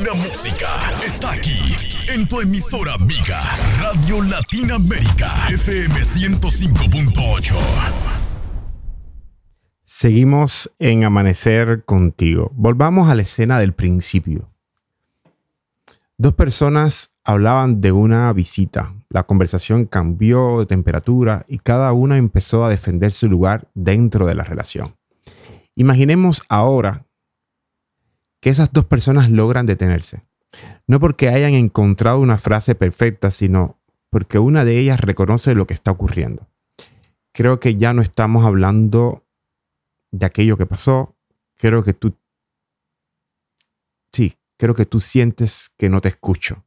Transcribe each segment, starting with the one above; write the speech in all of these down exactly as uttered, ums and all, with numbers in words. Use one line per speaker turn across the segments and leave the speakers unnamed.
buena música está aquí, en tu emisora amiga, Radio Latinoamérica, F M ciento cinco punto ocho.
Seguimos en Amanecer Contigo. Volvamos a la escena del principio. Dos personas hablaban de una visita. La conversación cambió de temperatura y cada una empezó a defender su lugar dentro de la relación. Imaginemos ahora que esas dos personas logran detenerse. No porque hayan encontrado una frase perfecta, sino porque una de ellas reconoce lo que está ocurriendo. Creo que ya no estamos hablando de aquello que pasó. Creo que tú... Sí, creo que tú sientes que no te escucho.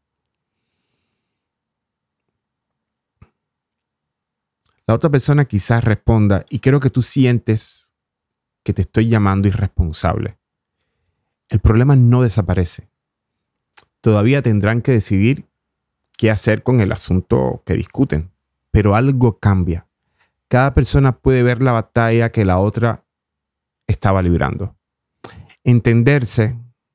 La otra persona quizás responda, y creo que tú sientes que te estoy llamando irresponsable. El problema no desaparece. Todavía tendrán que decidir qué hacer con el asunto que discuten, pero algo cambia. Cada persona puede ver la batalla que la otra estaba librando. Entenderse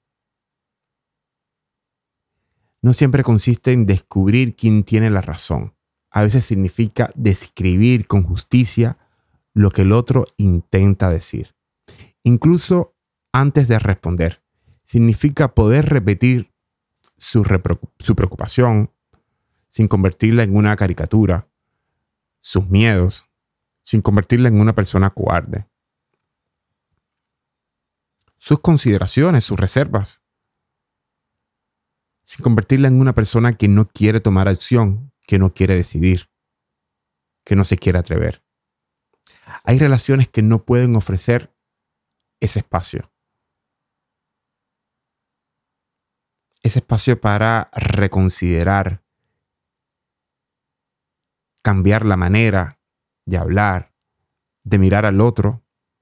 no siempre consiste en descubrir quién tiene la razón. A veces significa describir con justicia lo que el otro intenta decir. Incluso antes de responder, significa poder repetir su, repro- su preocupación sin convertirla en una caricatura, sus miedos, sin convertirla en una persona cobarde, sus consideraciones, sus reservas, sin convertirla en una persona que no quiere tomar acción, que no quiere decidir, que no se quiere atrever. Hay relaciones que no pueden ofrecer ese espacio. Ese espacio para reconsiderar, cambiar la manera de hablar, de mirar al otro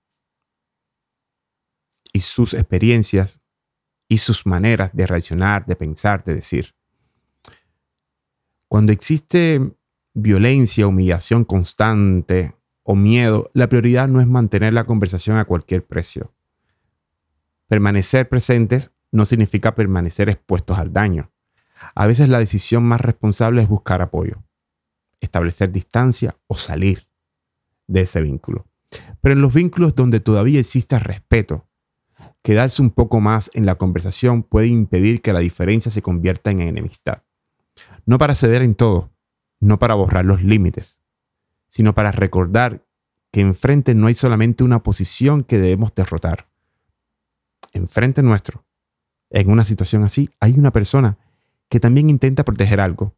y sus experiencias y sus maneras de reaccionar, de pensar, de decir. Cuando existe violencia, humillación constante o miedo, la prioridad no es mantener la conversación a cualquier precio. Permanecer presentes no significa permanecer expuestos al daño. A veces la decisión más responsable es buscar apoyo, establecer distancia o salir de ese vínculo. Pero en los vínculos donde todavía exista respeto, quedarse un poco más en la conversación puede impedir que la diferencia se convierta en enemistad. No para ceder en todo, no para borrar los límites, sino para recordar que enfrente no hay solamente una posición que debemos derrotar. Enfrente nuestro, en una situación así, hay una persona que también intenta proteger algo.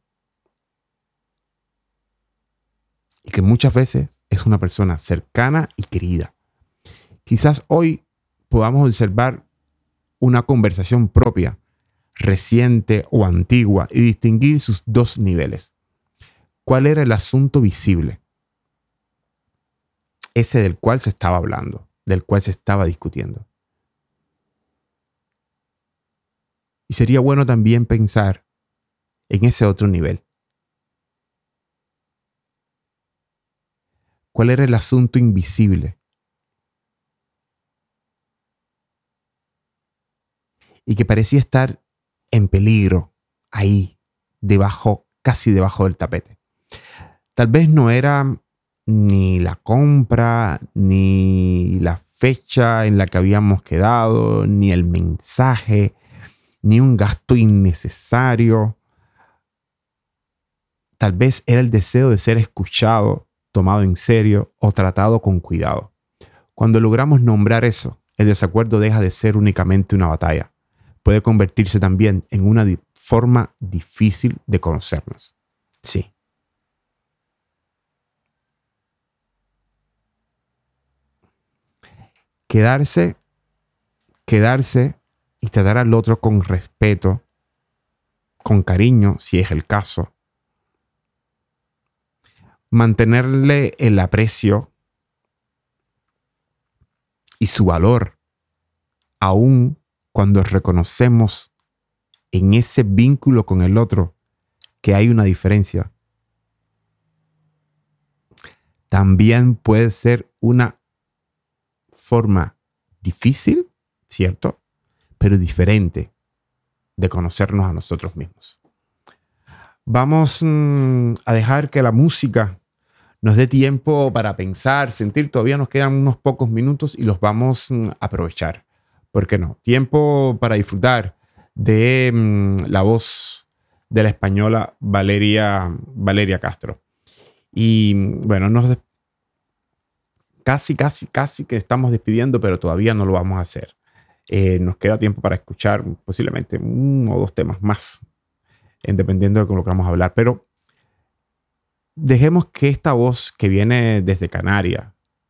Y que muchas veces es una persona cercana y querida. Quizás hoy podamos observar una conversación propia, reciente o antigua, y distinguir sus dos niveles. ¿Cuál era el asunto visible? Ese del cual se estaba hablando, del cual se estaba discutiendo. Y sería bueno también pensar en ese otro nivel. ¿Cuál era el asunto invisible? Y que parecía estar en peligro, ahí, debajo, casi debajo del tapete. Tal vez no era ni la compra, ni la fecha en la que habíamos quedado, ni el mensaje, ni un gasto innecesario. Tal vez era el deseo de ser escuchado, tomado en serio o tratado con cuidado. Cuando logramos nombrar eso, el desacuerdo deja de ser únicamente una batalla. Puede convertirse también en una di- forma difícil de conocernos. Sí. Quedarse, quedarse y tratar al otro con respeto, con cariño, si es el caso. Mantenerle el aprecio y su valor, aún cuando reconocemos en ese vínculo con el otro que hay una diferencia. También puede ser una forma difícil, ¿cierto? Pero diferente de conocernos a nosotros mismos. Vamos mmm, a dejar que la música nos dé tiempo para pensar, sentir. Todavía nos quedan unos pocos minutos y los vamos mmm, a aprovechar. ¿Por qué no? Tiempo para disfrutar de mmm, la voz de la española Valeria, Valeria Castro. Y bueno, nos casi, casi, casi que estamos despidiendo, pero todavía no lo vamos a hacer. Eh, nos queda tiempo para escuchar posiblemente uno o dos temas más, dependiendo de lo que vamos a hablar. Pero dejemos que esta voz que viene desde Canarias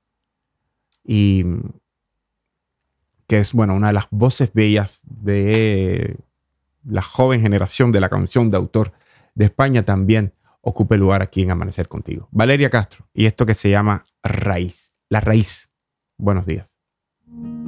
y que es, bueno, una de las voces bellas de la joven generación de la canción de autor de España, también ocupe lugar aquí en Amanecer Contigo. Valeria Castro y esto que se llama Raíz. La Raíz. Buenos días.